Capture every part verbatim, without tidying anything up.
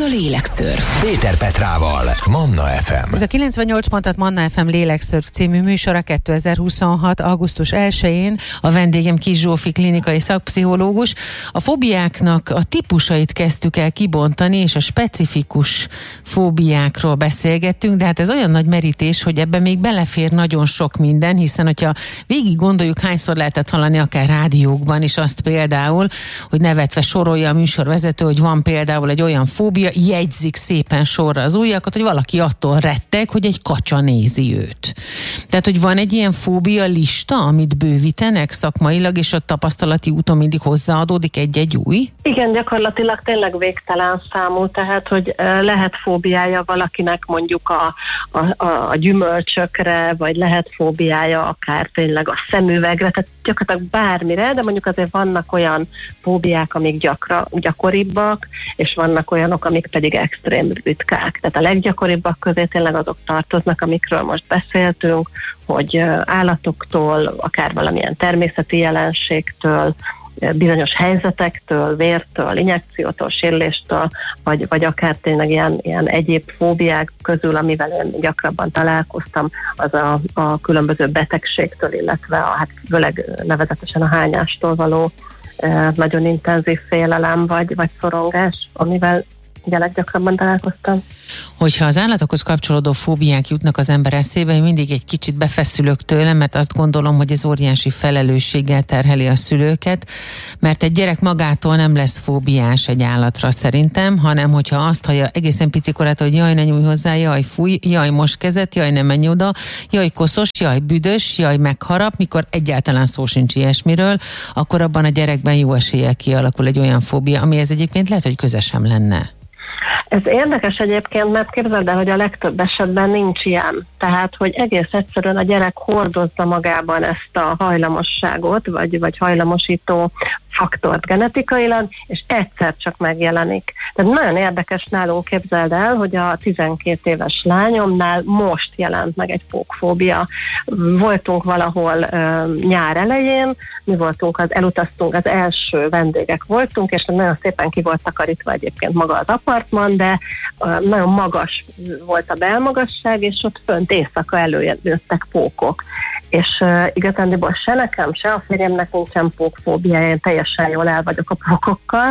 Lélekszörf. Péter Petrával, Manna ef em. Ez a kilencvennyolc pont hat Manna ef em Lélekszörf című műsora kétezer-huszonhat. augusztus elsején. A vendégem Kiss Zsófi klinikai szakpszichológus. A fóbiáknak a típusait kezdtük el kibontani, és a specifikus fóbiákról beszélgettünk, de hát ez olyan nagy merítés, hogy ebben még belefér nagyon sok minden, hiszen hogyha végig gondoljuk, hányszor lehetett hallani akár rádiókban is azt például, hogy nevetve sorolja a műsorvezető, hogy van például egy olyan fóbia, jegyzik szépen sorra az ujjakat, hogy valaki attól retteg, hogy egy kacsa nézi őt. Tehát, hogy van egy ilyen fóbia lista, amit bővítenek szakmailag, és a tapasztalati úton mindig hozzáadódik egy-egy új? Igen, gyakorlatilag tényleg végtelen számú, tehát, hogy lehet fóbiája valakinek mondjuk a, a, a, a gyümölcsökre, vagy lehet fóbiája akár tényleg a szemüvegre, tehát gyakorlatilag bármire, de mondjuk azért vannak olyan fóbiák, amik gyakra, gyakoribbak, és vannak olyanok, amik pedig extrém ritkák. Tehát a leggyakoribbak közé tényleg azok tartoznak, amikről most beszéltünk, hogy állatoktól, akár valamilyen természeti jelenségtől, bizonyos helyzetektől, vértől, injekciótól, sérüléstől, vagy, vagy akár tényleg ilyen, ilyen egyéb fóbiák közül, amivel én gyakrabban találkoztam, az a, a különböző betegségtől, illetve a, hát főleg nevezetesen a hányástól való eh, nagyon intenzív félelem, vagy, vagy szorongás, amivel ugye leggyakrabban találkoztam. Hogyha az állatokhoz kapcsolódó fóbiák jutnak az ember eszébe, én mindig egy kicsit befeszülök tőle, mert azt gondolom, hogy ez óriási felelősséggel terheli a szülőket, mert egy gyerek magától nem lesz fóbiás egy állatra szerintem, hanem hogyha azt hallja egészen picikorától, hogy jaj, ne nyújj hozzá, jaj, fúj, jaj, most kezet, jaj, ne menj oda, jaj, koszos, jaj, büdös, jaj, megharap, mikor egyáltalán szó sincs ilyesmiről, akkor abban a gyerekben jó eséllyel kialakul egy olyan fóbia, amihez egyébként lehet, hogy köze sem lenne. Ez érdekes egyébként, mert képzeld el, hogy a legtöbb esetben nincs ilyen. Tehát, hogy egész egyszerűen a gyerek hordozza magában ezt a hajlamosságot, vagy, vagy hajlamosító faktort genetikailag, és egyszer csak megjelenik. Tehát nagyon érdekes nálunk, képzeld el, hogy a tizenkét éves lányomnál most jelent meg egy pókfóbia. Voltunk valahol uh, nyár elején, mi voltunk, az, elutaztunk, az első vendégek voltunk, és nagyon szépen ki volt takarítva egyébként maga az apartman, de uh, nagyon magas volt a belmagasság, és ott fönt éjszaka előjöttek pókok. És uh, igazándiból se nekem, se a férjemnek nincsen pókfóbiája, én teljesen jól el vagyok a pókokkal.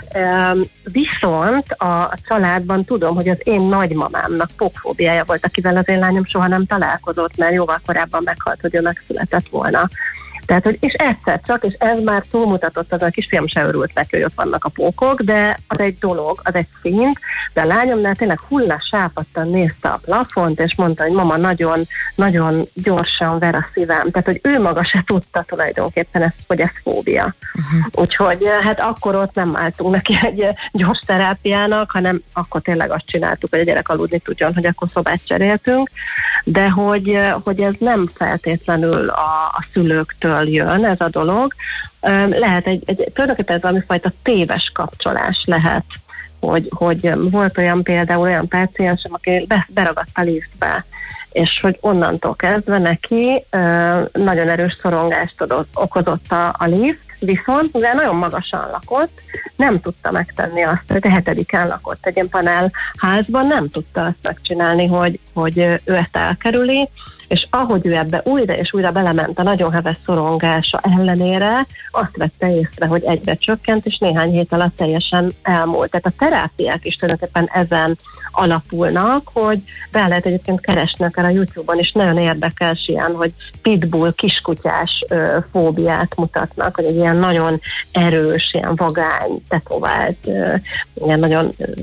Um, viszont a, a családban tudom, hogy az én nagymamámnak pókfóbiája volt, akivel az én lányom soha nem találkozott, mert jóval korábban meghalt, hogy ő megszületett volna. Tehát, hogy és egyszer csak, és ez már túlmutatott, az a kisfiam se örült neki, hogy ott vannak a pókok, de az egy dolog, az egy szint, de a lányomnál tényleg hullás sápadtan nézte a plafont, és mondta, hogy mama, nagyon, nagyon gyorsan ver a szívem. Tehát, hogy ő maga se tudta tulajdonképpen ezt, hogy ez fóbia. Uh-huh. Úgyhogy hát akkor ott nem álltunk neki egy gyors terápiának, hanem akkor tényleg azt csináltuk, hogy a gyerek aludni tudjon, hogy akkor szobát cseréltünk, de hogy, hogy ez nem feltétlenül a, a szülőktől jön ez a dolog. Lehet egy, egy tulajdonképpen ez valami fajta téves kapcsolás lehet, hogy, hogy volt olyan például olyan páciensem, aki beragadt a liftbe, és hogy onnantól kezdve neki nagyon erős szorongást adott, okozott a, a lift, viszont mivel nagyon magasan lakott, nem tudta megtenni azt, hogy a hetediken lakott egy ilyen panelházban, nem tudta azt megcsinálni, hogy, hogy ő ezt elkerüli, és ahogy ő ebbe újra és újra belement a nagyon heves szorongása ellenére, azt vette észre, hogy egyre csökkent, és néhány hét alatt teljesen elmúlt. Tehát a terápiák is tulajdonképpen ezen alapulnak, hogy be lehet egyébként keresni akár a YouTube-on, és nagyon érdekes ilyen, hogy pitbull kiskutyás ö, fóbiát mutatnak, hogy egy ilyen nagyon erős, ilyen vagány, tetovált, ö, ilyen nagyon ö,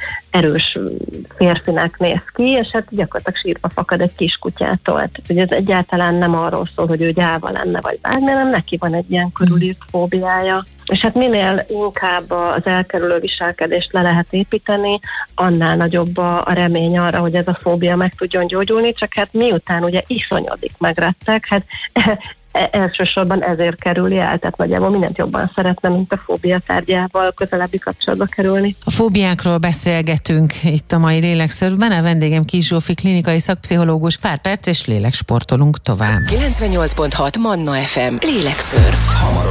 erős férfinek néz ki, és hát gyakorlatilag sírva fakad egy kiskutyától. Tehát, hogy ez egyáltalán nem arról szól, hogy ő gyáva lenne, vagy bármi, hanem neki van egy ilyen körülírt fóbiája. És hát minél inkább az elkerülő viselkedést le lehet építeni, annál nagyobb a, a remény arra, hogy ez a fóbia meg tudjon gyógyulni, csak hát miután ugye iszonyodik, megrettek, hát elsősorban ezért kerüli el, tehát nagyjából mindent jobban szeretne, mint a fóbia tárgyával közelebbi kapcsolatba kerülni. A fóbiákról beszélgetünk itt a mai Lélekszörfben, a vendégem Kiss Zsófi klinikai szakpszichológus, pár perc és léleksportolunk tovább. kilencvennyolc pont hat Manna ef em Lélekszörf. Hamarosan